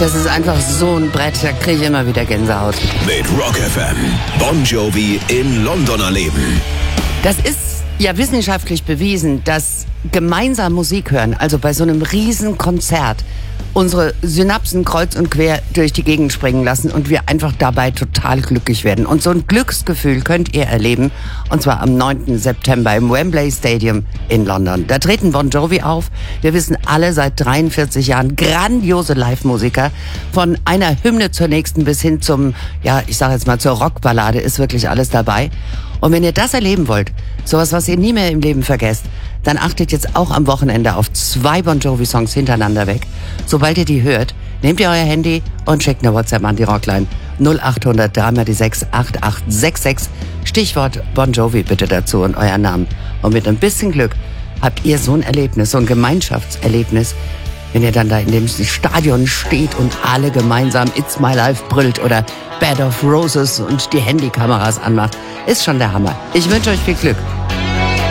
das ist einfach so ein Brett, da kriege ich immer wieder Gänsehaut. Mit Rock FM. Bon Jovi in London erleben. Das ist ja wissenschaftlich bewiesen, dass gemeinsam Musik hören, also bei so einem riesen Konzert, unsere Synapsen kreuz und quer durch die Gegend springen lassen und wir einfach dabei total glücklich werden. Und so ein Glücksgefühl könnt ihr erleben, und zwar am 9. September im Wembley Stadium in London. Da treten Bon Jovi auf. Wir wissen alle seit 43 Jahren, grandiose Live-Musiker. Von einer Hymne zur nächsten bis hin zum, ja, ich sage jetzt mal zur Rockballade ist wirklich alles dabei. Und wenn ihr das erleben wollt, sowas, was ihr nie mehr im Leben vergesst, dann achtet jetzt auch am Wochenende auf 2 Bon Jovi-Songs hintereinander weg. Sobald ihr die hört, nehmt ihr euer Handy und schickt eine WhatsApp an die Rockline 0800 3x6 8866. Stichwort Bon Jovi bitte dazu und euren Namen. Und mit ein bisschen Glück habt ihr so ein Erlebnis, so ein Gemeinschaftserlebnis, wenn ihr dann da in dem Stadion steht und alle gemeinsam It's My Life brüllt oder Bed of Roses und die Handykameras anmacht. Ist schon der Hammer. Ich wünsche euch viel Glück.